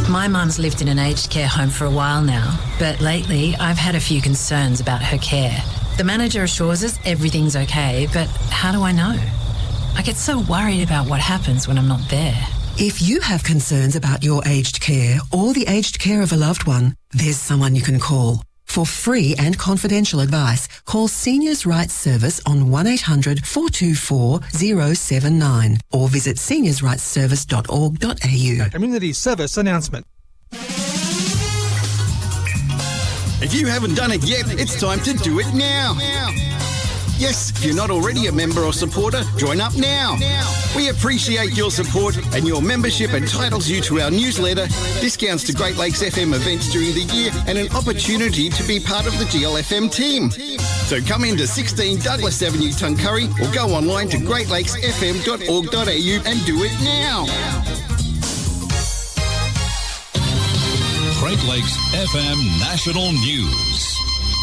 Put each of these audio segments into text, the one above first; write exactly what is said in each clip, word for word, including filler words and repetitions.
My mum's lived in an aged care home for a while now, but lately I've had a few concerns about her care. The manager assures us everything's okay, but how do I know? I get so worried about what happens when I'm not there. If you have concerns about your aged care or the aged care of a loved one, there's someone you can call. For free and confidential advice, call Seniors Rights Service on one eight hundred four two four zero seven nine or visit seniors rights service dot org dot a u. A community service announcement. If you haven't done it yet, it's time to do it now. Yes, if you're not already a member or supporter, join up now. We appreciate your support, and your membership entitles you to our newsletter, discounts to Great Lakes F M events during the year, and an opportunity to be part of the G L F M team. So come into sixteen Douglas Avenue, Tuncurry, or go online to great lakes f m dot org dot a u and do it now. Great Lakes F M National News.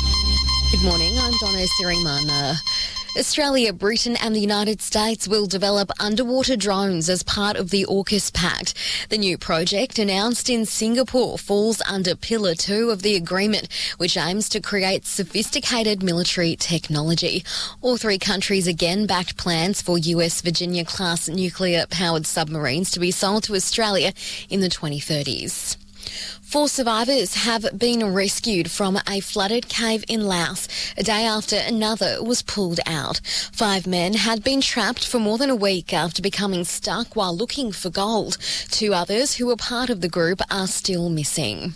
Good morning, I'm Donna Sirimana. Australia, Britain and the United States will develop underwater drones as part of the AUKUS Pact. The new project, announced in Singapore, falls under Pillar two of the agreement, which aims to create sophisticated military technology. All three countries again backed plans for U S Virginia-class nuclear-powered submarines to be sold to Australia in the twenty thirties. Four survivors have been rescued from a flooded cave in Laos a day after another was pulled out. Five men had been trapped for more than a week after becoming stuck while looking for gold. Two others who were part of the group are still missing.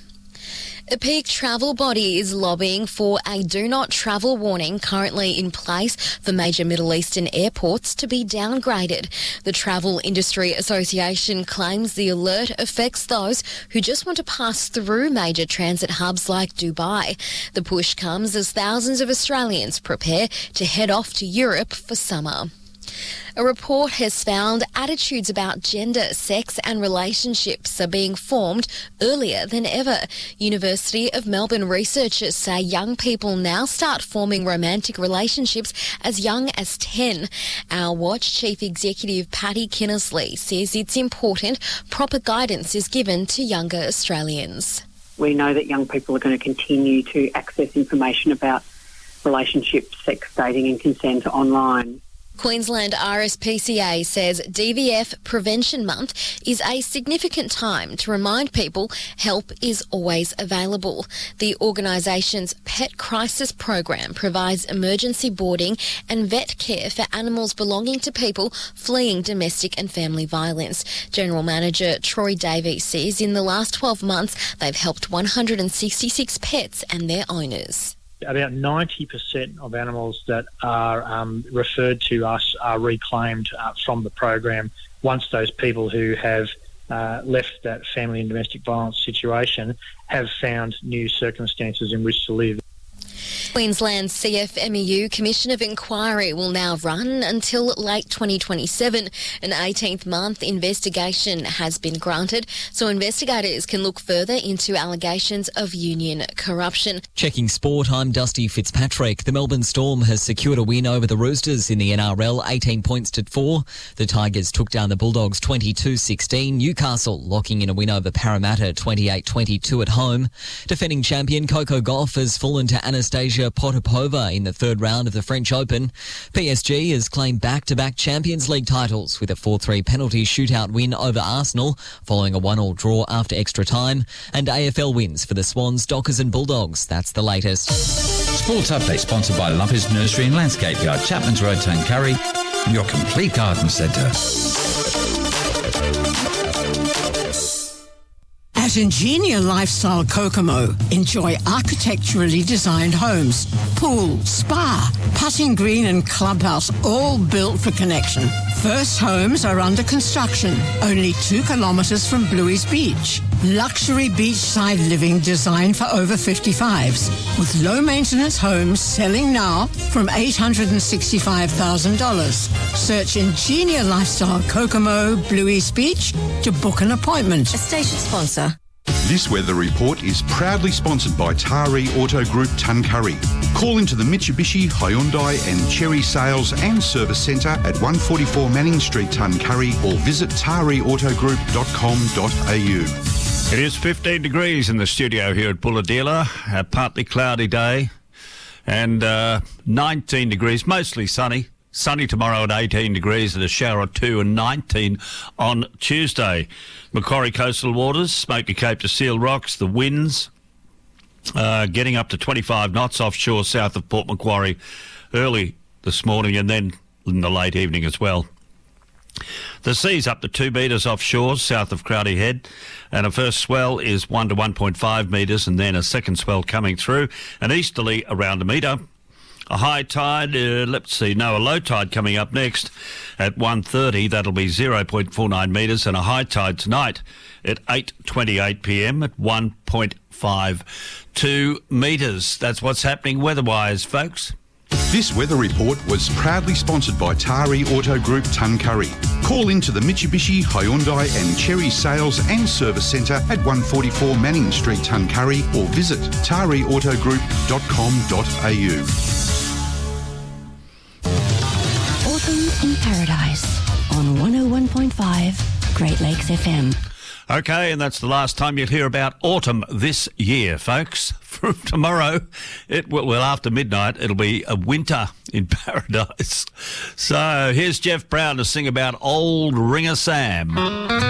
A peak travel body is lobbying for a do not travel warning currently in place for major Middle Eastern airports to be downgraded. The Travel Industry Association claims the alert affects those who just want to pass through major transit hubs like Dubai. The push comes as thousands of Australians prepare to head off to Europe for summer. A report has found attitudes about gender, sex and relationships are being formed earlier than ever. University of Melbourne researchers say young people now start forming romantic relationships as young as ten. Our Watch Chief Executive Patty Kinnersley says it's important proper guidance is given to younger Australians. We know that young people are going to continue to access information about relationships, sex, dating and consent online. Queensland R S P C A says D V F Prevention Month is a significant time to remind people help is always available. The organisation's Pet Crisis Program provides emergency boarding and vet care for animals belonging to people fleeing domestic and family violence. General Manager Troy Davies says in the last twelve months they've helped one hundred sixty-six pets and their owners. About ninety percent of animals that are um, referred to us are reclaimed uh, from the program once those people who have uh, left that family and domestic violence situation have found new circumstances in which to live. Queensland's C F M E U Commission of Inquiry will now run until late twenty twenty-seven. An eighteenth month investigation has been granted, so investigators can look further into allegations of union corruption. Checking sport, I'm Dusty Fitzpatrick. The Melbourne Storm has secured a win over the Roosters in the N R L, eighteen points to four. The Tigers took down the Bulldogs twenty-two sixteen. Newcastle locking in a win over Parramatta twenty-eight twenty-two at home. Defending champion Coco Gauff has fallen to Anastasia Potapova in the third round of the French Open. P S G has claimed back-to-back Champions League titles with a four three penalty shootout win over Arsenal following a one all draw after extra time. And A F L wins for the Swans, Dockers and Bulldogs. That's the latest. Sports Update sponsored by Lovers Nursery and Landscape Yard, Chapman's Road, Tuncurry, your complete garden centre. At Ingenia Lifestyle Kokomo, enjoy architecturally designed homes, pool, spa, putting green and clubhouse, all built for connection. First homes are under construction, only two kilometres from Bluey's Beach. Luxury beachside living designed for over fifty-fives, with low-maintenance homes selling now from eight hundred sixty-five thousand dollars. Search Ingenia Lifestyle Kokomo, Bluey's Beach to book an appointment. A station sponsor. This weather report is proudly sponsored by Tari Auto Group Tuncurry. Call into the Mitsubishi, Hyundai and Chery Sales and Service Centre at one forty-four Manning Street, Tuncurry, or visit tari auto group dot com dot a u. It is fifteen degrees in the studio here at Bulahdelah, a partly cloudy day, and uh, nineteen degrees, mostly sunny. Sunny tomorrow at eighteen degrees and a shower at two and nineteen on Tuesday. Macquarie coastal waters, Smoky Cape to Seal Rocks, the winds uh, getting up to twenty-five knots offshore south of Port Macquarie early this morning and then in the late evening as well. The sea's up to two metres offshore south of Crowdy Head, and a first swell is one to one point five metres, and then a second swell coming through, an easterly around a metre. A high tide, uh, let's see, no, a low tide coming up next at one thirty, that'll be zero point four nine metres, and a high tide tonight at eight twenty-eight p m at one point five two metres. That's what's happening weather-wise, folks. This weather report was proudly sponsored by Tari Auto Group Tuncurry. Call into the Mitsubishi, Hyundai and Cherry Sales and Service Centre at one forty-four Manning Street, Tuncurry, or visit tari auto group dot com dot a u. Autumn in Paradise on one oh one point five Great Lakes F M. Okay, and that's the last time you'll hear about autumn this year, folks. From tomorrow, it will, well, after midnight, it'll be a winter in paradise. So here's Jeff Brown to sing about Old Ringer Sam.